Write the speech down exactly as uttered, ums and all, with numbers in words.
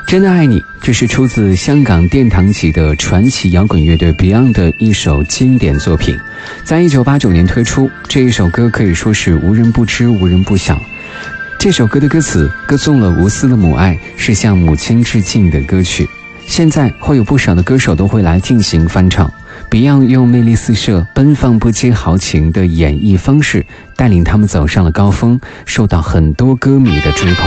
真的爱你，这是出自香港殿堂级的传奇摇滚乐队 Beyond 的一首经典作品，在一九八九年推出。这一首歌可以说是无人不知无人不晓。这首歌的歌词歌颂了无私的母爱，是向母亲致敬的歌曲。现在会有不少的歌手都会来进行翻唱， Beyond 用魅力四射、奔放不羁豪情的演绎方式，带领他们走上了高峰，受到很多歌迷的追捧。